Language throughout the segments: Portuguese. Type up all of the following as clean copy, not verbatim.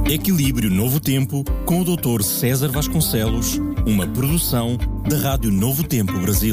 Equilíbrio Novo Tempo, com o Dr. César Vasconcelos, uma produção da Rádio Novo Tempo Brasil.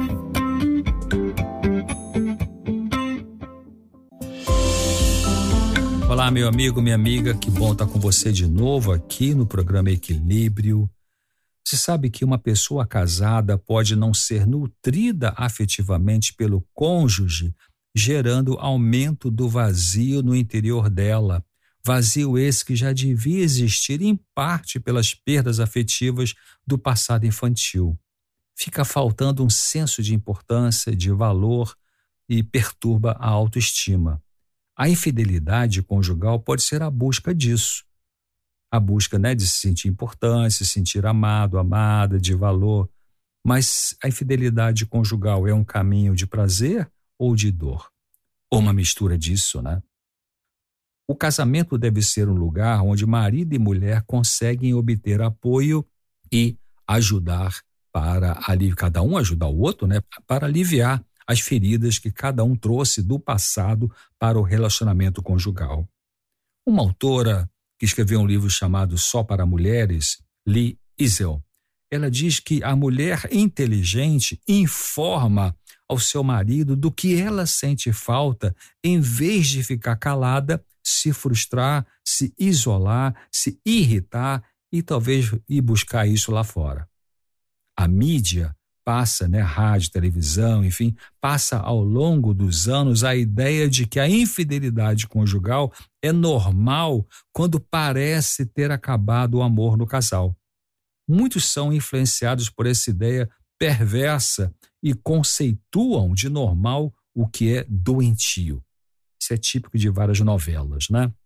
Olá, meu amigo, minha amiga, que bom estar com você de novo aqui no programa Equilíbrio. Você sabe que uma pessoa casada pode não ser nutrida afetivamente pelo cônjuge, gerando aumento do vazio no interior dela. Vazio esse que já devia existir em parte pelas perdas afetivas do passado infantil. Fica faltando um senso de importância, de valor e perturba a autoestima. A infidelidade conjugal pode ser a busca disso. A busca, de se sentir importante, se sentir amado, amada, de valor. Mas a infidelidade conjugal é um caminho de prazer ou de dor? Ou uma mistura disso, O casamento deve ser um lugar onde marido e mulher conseguem obter apoio e ajudar cada um ajudar o outro, para aliviar as feridas que cada um trouxe do passado para o relacionamento conjugal. Uma autora que escreveu um livro chamado Só para Mulheres, Lee Eisel, ela diz que a mulher inteligente informa ao seu marido do que ela sente falta, em vez de ficar calada, se frustrar, se isolar, se irritar e talvez ir buscar isso lá fora. A mídia passa, rádio, televisão, enfim, passa ao longo dos anos a ideia de que a infidelidade conjugal é normal quando parece ter acabado o amor no casal. Muitos são influenciados por essa ideia perversa e conceituam de normal o que é doentio. Isso é típico de várias novelas,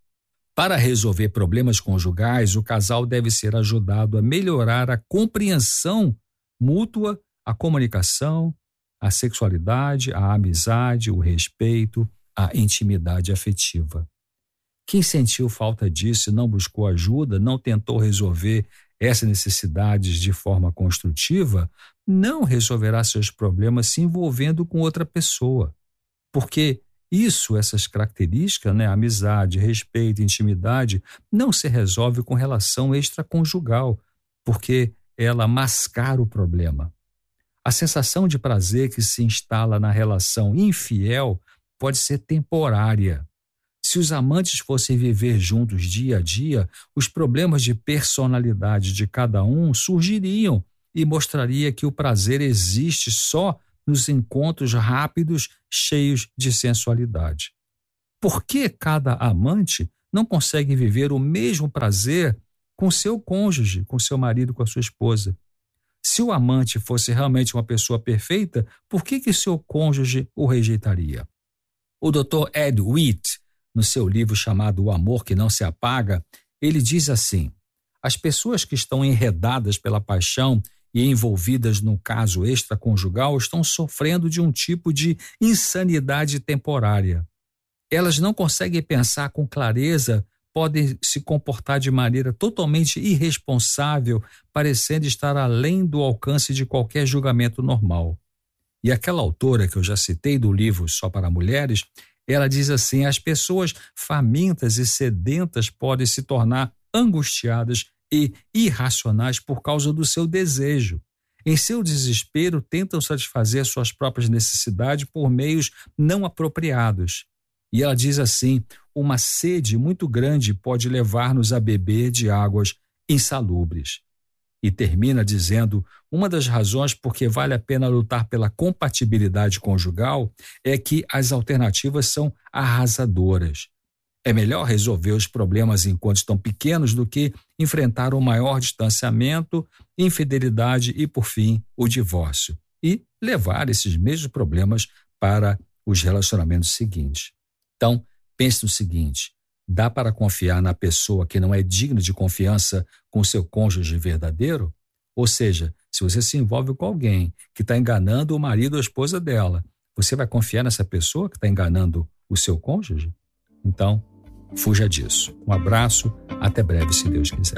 Para resolver problemas conjugais, o casal deve ser ajudado a melhorar a compreensão mútua, a comunicação, a sexualidade, a amizade, o respeito, a intimidade afetiva. Quem sentiu falta disso e não buscou ajuda, não tentou resolver essas necessidades de forma construtiva, não resolverá seus problemas se envolvendo com outra pessoa. Porque essas características, amizade, respeito, intimidade, não se resolve com relação extraconjugal, porque ela mascara o problema. A sensação de prazer que se instala na relação infiel pode ser temporária. Se os amantes fossem viver juntos dia a dia, os problemas de personalidade de cada um surgiriam e mostraria que o prazer existe só nos encontros rápidos, cheios de sensualidade. Por que cada amante não consegue viver o mesmo prazer com seu cônjuge, com seu marido, com a sua esposa? Se o amante fosse realmente uma pessoa perfeita, por que seu cônjuge o rejeitaria? O Dr. Ed Witt, no seu livro chamado O Amor que Não Se Apaga, ele diz assim: as pessoas que estão enredadas pela paixão e envolvidas num caso extraconjugal estão sofrendo de um tipo de insanidade temporária. Elas não conseguem pensar com clareza, podem se comportar de maneira totalmente irresponsável, parecendo estar além do alcance de qualquer julgamento normal. E aquela autora que eu já citei do livro Só para Mulheres, ela diz assim: as pessoas famintas e sedentas podem se tornar angustiadas e irracionais por causa do seu desejo. Em seu desespero, tentam satisfazer suas próprias necessidades por meios não apropriados. E ela diz assim: uma sede muito grande pode levar-nos a beber de águas insalubres. E termina dizendo: uma das razões por que vale a pena lutar pela compatibilidade conjugal é que as alternativas são arrasadoras. É melhor resolver os problemas enquanto estão pequenos do que enfrentar um maior distanciamento, infidelidade e, por fim, o divórcio. E levar esses mesmos problemas para os relacionamentos seguintes. Então, pense no seguinte: dá para confiar na pessoa que não é digna de confiança com seu cônjuge verdadeiro? Ou seja, se você se envolve com alguém que está enganando o marido ou a esposa dela, você vai confiar nessa pessoa que está enganando o seu cônjuge? Então, fuja disso. Um abraço, até breve, se Deus quiser.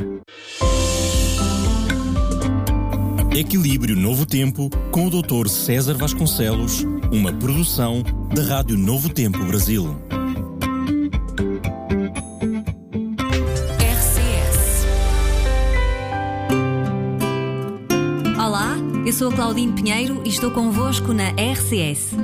Equilíbrio Novo Tempo, com o Dr. César Vasconcelos, uma produção da Rádio Novo Tempo Brasil. RCI Eu sou a Claudine Pinheiro e estou convosco na RCS.